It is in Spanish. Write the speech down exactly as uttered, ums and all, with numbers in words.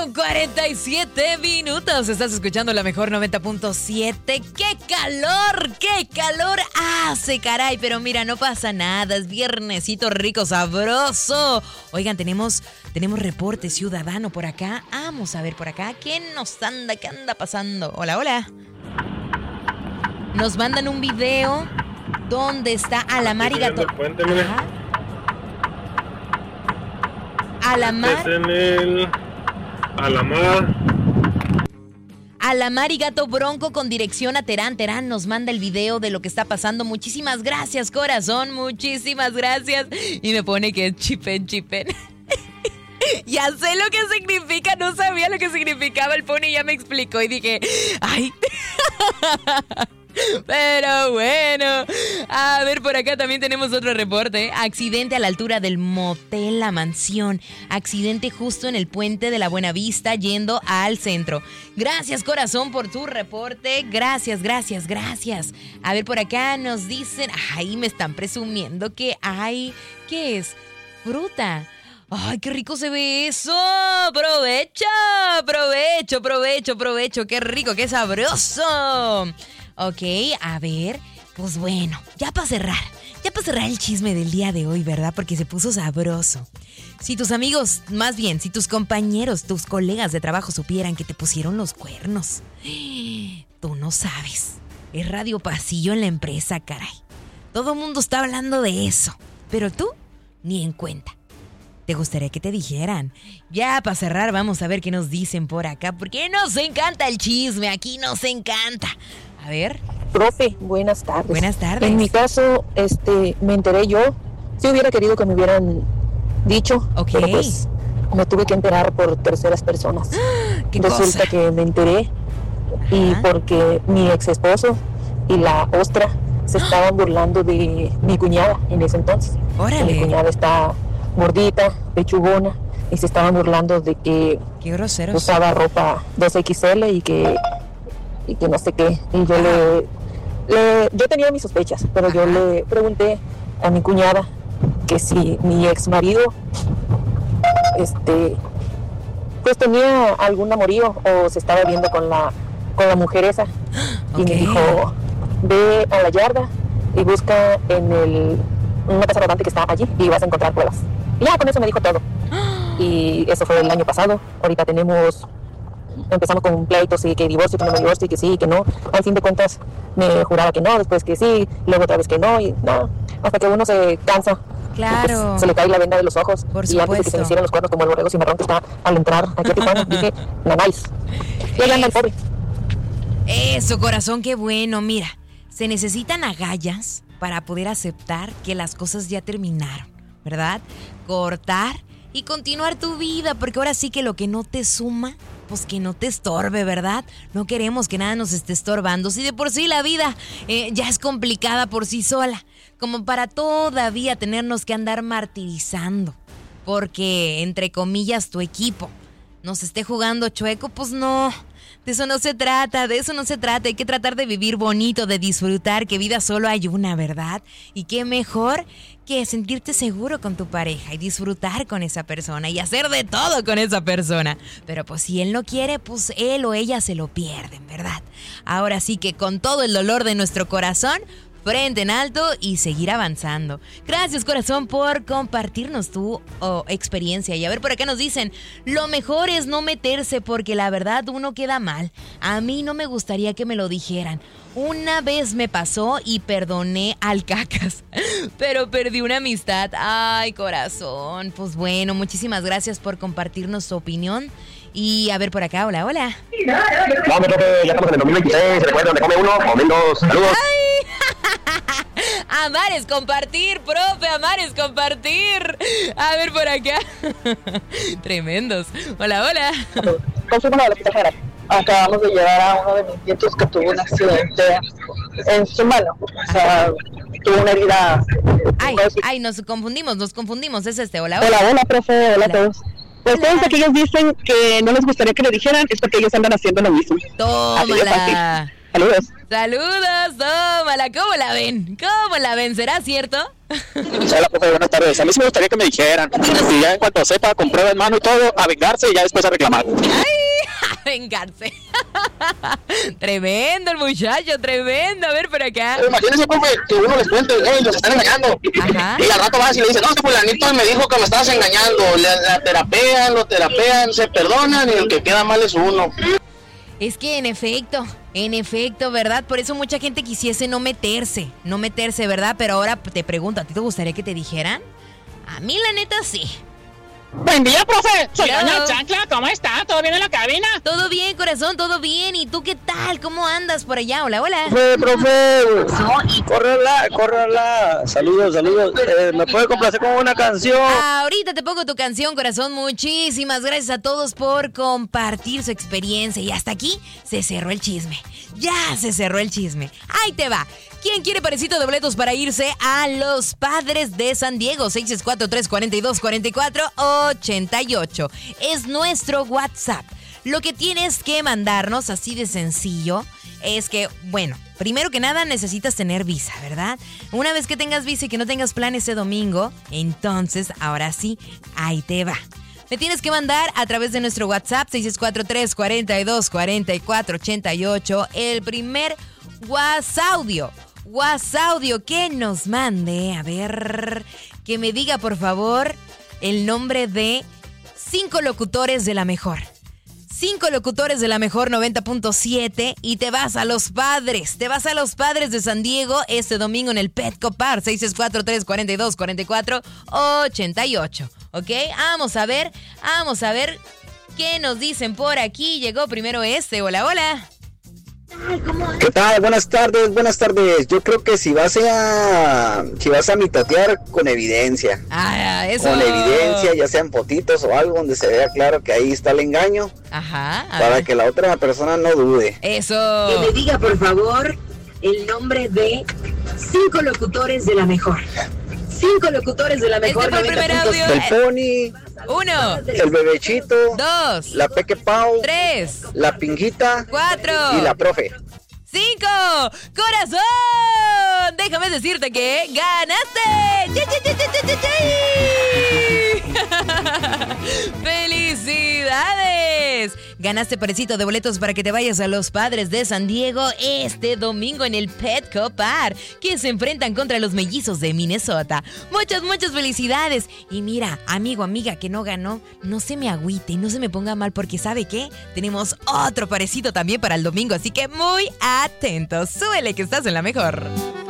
cuarenta y siete minutos, estás escuchando la mejor noventa punto siete. ¡Qué calor! ¡Qué calor hace, caray! Pero mira, no pasa nada, es viernesito rico, sabroso. Oigan, tenemos, tenemos reporte ciudadano por acá. Vamos a ver por acá, ¿quién nos anda? ¿Qué anda pasando? Hola, hola. Nos mandan un video donde está Alamar y Gato. Ajá. Alamar. En el Alamar. Alamar y Gato Bronco con dirección a Terán. Terán nos manda el video de lo que está pasando. Muchísimas gracias, corazón. Muchísimas gracias. Y me pone que es chipen, chipen. Ya sé lo que significa. No sabía lo que significaba el pony. Ya me explicó y dije, ay. Pero bueno, a ver, por acá también tenemos otro reporte. Accidente a la altura del motel La Mansión. Accidente justo en el puente de la Buenavista yendo al centro. Gracias, corazón, por tu reporte. Gracias, gracias, gracias. A ver, por acá nos dicen, ay, me están presumiendo que hay, ¿qué es? Fruta. ¡Ay, qué rico se ve eso! ¡Provecho! ¡Provecho, provecho, provecho! ¡Qué rico, qué sabroso! Ok, a ver, pues bueno, ya para cerrar, ya para cerrar el chisme del día de hoy, ¿verdad? Porque se puso sabroso. Si tus amigos, más bien, si tus compañeros, tus colegas de trabajo supieran que te pusieron los cuernos, tú no sabes. Es radio pasillo en la empresa, caray. Todo el mundo está hablando de eso, pero tú ni en cuenta. ¿Te gustaría que te dijeran? Ya para cerrar, vamos a ver qué nos dicen por acá, porque nos encanta el chisme, aquí nos encanta. A ver. Profe, buenas tardes. Buenas tardes. En mi caso, este, me enteré yo. Si hubiera querido que me hubieran dicho, ok, pero pues me tuve que enterar por terceras personas. ¿Qué Resulta cosa? que me enteré y Ajá. porque mi ex esposo y la ostra se estaban burlando de mi cuñada en ese entonces. Órale. Mi cuñada está gordita, pechugona, y se estaban burlando de que Qué groseros. usaba ropa dos equis ele y que y que no sé qué. Y yo le, le yo tenía mis sospechas, pero Ajá. yo le pregunté a mi cuñada que si mi ex marido este pues tenía algún amorío o se estaba viendo con la con la mujer esa. Y Ok. me dijo, ve a la yarda y busca en el una casa rodante que está allí y vas a encontrar pruebas. Y ya con eso me dijo todo. Y eso fue el año pasado. Ahorita tenemos, empezamos con pleitos y que divorcio, que no me divorcio y que sí, que no. Al fin de cuentas me juraba que no, después que sí, luego otra vez que no y no. Hasta que uno se cansa. Claro. Pues, se le cae la venda de los ojos. Por y antes de que se supuesto. me hicieran los cuernos como el borrego cimarrón que está al entrar aquí a Tijuana, dije, nanáis. Y ahí anda el pobre. Eso, corazón, qué bueno. Mira, se necesitan agallas para poder aceptar que las cosas ya terminaron, ¿verdad? Cortar y continuar tu vida, porque ahora sí que lo que no te suma, pues que no te estorbe, ¿verdad? No queremos que nada nos esté estorbando. Si de por sí la vida eh, ya es complicada por sí sola, como para todavía tenernos que andar martirizando, porque, entre comillas, tu equipo nos esté jugando chueco, pues no. De eso no se trata, de eso no se trata. Hay que tratar de vivir bonito, de disfrutar, que vida solo hay una, ¿verdad? Y qué mejor que sentirte seguro con tu pareja y disfrutar con esa persona y hacer de todo con esa persona. Pero pues si él no quiere, pues él o ella se lo pierden, ¿verdad? Ahora sí que con todo el dolor de nuestro corazón, frente en alto y seguir avanzando. Gracias, corazón, por compartirnos tu oh, experiencia. Y a ver, por acá nos dicen, lo mejor es no meterse porque la verdad uno queda mal. A mí no me gustaría que me lo dijeran. Una vez me pasó y perdoné al cacas, pero perdí una amistad. Ay, corazón. Pues bueno, muchísimas gracias por compartirnos tu opinión. Y a ver por acá, hola, hola. No, me toque, ya estamos en el dos mil veintiséis, recuerda donde come uno, comen dos, saludos. Amar es compartir, profe, amar es compartir. A ver por acá. Tremendos. Hola, hola. Confirmo del Hospital General. Acabamos de llevar a uno de mis nietos que tuvo un accidente en su mano. O sea, tuvo una herida. Ay, ay, nos confundimos, nos confundimos. Es este, hola, Hola, hola. hola, profe, hola, Hola. a todos. Pues Hola. todos aquellos dicen que no les gustaría que le dijeran, es porque ellos andan haciendo lo mismo. Así de Tómala. fácil. Saludos. Saludos, tómala. ¿Cómo la ven? ¿Cómo la ven? ¿Será cierto? Hola, profe, buenas tardes. A mí sí me gustaría que me dijeran. Y ya en cuanto sepa, con prueba en mano y todo, a vengarse y ya después a reclamar. ¡Ay! A vengarse. Tremendo el muchacho, tremendo. A ver, por acá. Imagínense, profe, que uno les cuente, hey, los están engañando. Ajá. Y al rato vas y le dices, no, que fulanito me dijo que me estabas engañando. La, la terapean, lo terapean, se perdonan y el que queda mal es uno. Es que en efecto, en efecto, ¿verdad? Por eso mucha gente quisiese no meterse, no meterse, ¿verdad? Pero ahora te pregunto, ¿a ti te gustaría que te dijeran? A mí la neta sí. Buen día, profe. Soy Hello. Doña Chancla. ¿Cómo está? ¿Todo bien en la cabina? Todo bien, corazón, todo bien. ¿Y tú qué tal? ¿Cómo andas por allá? Hola, hola. Profe, profe, córrela, córrela. Saludos, saludos. Eh, ¿Me puede complacer con una canción? Ahorita te pongo tu canción, corazón. Muchísimas gracias a todos por compartir su experiencia. Y hasta aquí se cerró el chisme. Ya se cerró el chisme. Ahí te va. ¿Quién quiere parecito de boletos para irse a los Padres de San Diego? seis seis cuatro, tres cuatro dos, cuatro cuatro ocho ocho. Es nuestro WhatsApp. Lo que tienes que mandarnos así de sencillo es que, bueno, primero que nada necesitas tener visa, ¿verdad? Una vez que tengas visa y que no tengas plan ese domingo, entonces, ahora sí, ahí te va. Me tienes que mandar a través de nuestro WhatsApp seis seis cuatro, tres cuatro dos, cuatro cuatro ocho ocho el primer WhatsAudio. WhatsAudio que nos mande, a ver, que me diga por favor el nombre de cinco locutores de la mejor. Cinco locutores de la mejor noventa punto siete y te vas a los Padres. Te vas a los Padres de San Diego este domingo en el Petco Park. seis seis cuatro, tres cuatro dos, cuatro cuatro ocho ocho. ¿Ok? Vamos a ver, vamos a ver qué nos dicen por aquí. Llegó primero este. Hola, hola. ¿Qué tal? Buenas tardes, buenas tardes. Yo creo que si vas a si vas a mitotear con evidencia, Ah, eso. con evidencia, ya sean fotitos o algo donde se vea claro que ahí está el engaño, Ajá. a para ver. que la otra persona no dude. Eso. Que me diga, por favor, el nombre de cinco locutores de la mejor. Cinco locutores de la mejor. Este fue el primer audio. El Pony, Uno, el Bebechito, dos, la Peque Pau, tres, la Pinguita cuatro y la Profe. ¡Cinco! ¡Corazón! Déjame decirte que ganaste. ¡Chi, chi, chi, chi, chi, chi! ¡Felicidades! Ganaste parecito de boletos para que te vayas a los Padres de San Diego este domingo en el Petco Park, que se enfrentan contra los Mellizos de Minnesota. Muchas, muchas felicidades. Y mira, amigo, amiga que no ganó, no se me agüite, no se me ponga mal, porque ¿sabe qué? Tenemos otro parecito también para el domingo, así que muy atentos. Súbele que estás en la mejor.